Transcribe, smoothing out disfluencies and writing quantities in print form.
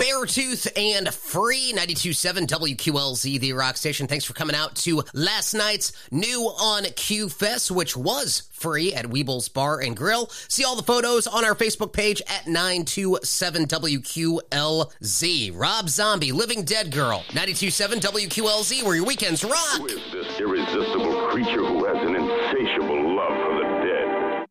Beartooth and Free, 92.7 WQLZ, the rock station. Thanks for coming out to last night's New on Q Fest, which was free at Weeble's Bar and Grill. See all the photos on our Facebook page at 927 WQLZ. Rob Zombie, Living Dead Girl, 92.7 WQLZ, where your weekends rock. Who is this irresistible creature who has an insatiable